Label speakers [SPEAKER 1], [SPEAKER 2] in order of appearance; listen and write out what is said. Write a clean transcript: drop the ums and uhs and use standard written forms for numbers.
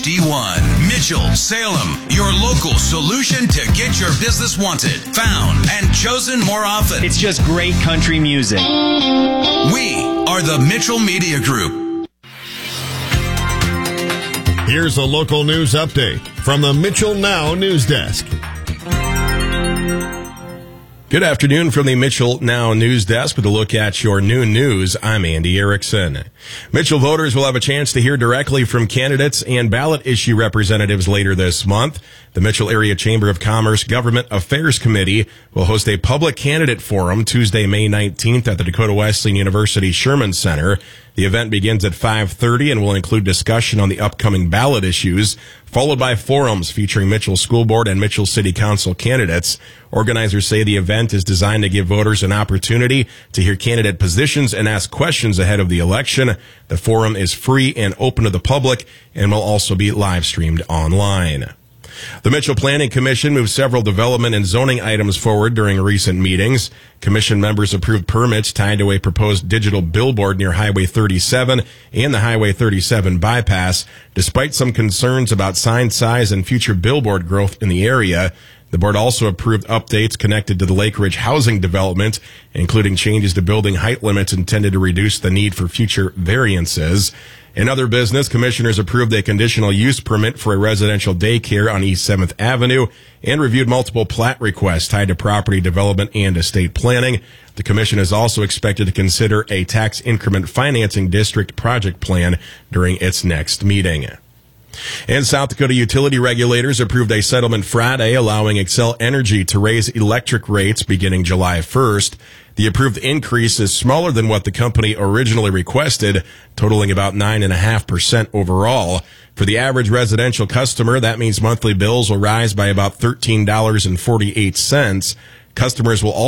[SPEAKER 1] HD1. Mitchell, Salem, your local solution to get your business wanted, found, and chosen more often.
[SPEAKER 2] It's just great country music.
[SPEAKER 1] We are the Mitchell Media Group.
[SPEAKER 3] Here's a local news update from the Mitchell Now News Desk.
[SPEAKER 4] Good afternoon from the Mitchell Now News Desk with a look at your noon news. I'm Andy Erickson. Mitchell voters will have a chance to hear directly from candidates and ballot issue representatives later this month. The Mitchell Area Chamber of Commerce Government Affairs Committee will host a public candidate forum Tuesday, May 19th at the Dakota Wesleyan University Sherman Center. The event begins at 5:30 and will include discussion on the upcoming ballot issues, followed by forums featuring Mitchell School Board and Mitchell City Council candidates. Organizers say the event is designed to give voters an opportunity to hear candidate positions and ask questions ahead of the election. The forum is free and open to the public and will also be live streamed online. The Mitchell Planning Commission moved several development and zoning items forward during recent meetings. Commission members approved permits tied to a proposed digital billboard near Highway 37 and the Highway 37 bypass, despite some concerns about sign size and future billboard growth in the area. The board also approved updates connected to the Lake Ridge housing development, including changes to building height limits intended to reduce the need for future variances. In other business, commissioners approved a conditional use permit for a residential daycare on East 7th Avenue and reviewed multiple plat requests tied to property development and estate planning. The commission is also expected to consider a tax increment financing district project plan during its next meeting. And South Dakota utility regulators approved a settlement Friday allowing Xcel Energy to raise electric rates beginning July 1st. The approved increase is smaller than what the company originally requested, totaling about 9.5% overall. For the average residential customer, that means monthly bills will rise by about $13.48. Customers will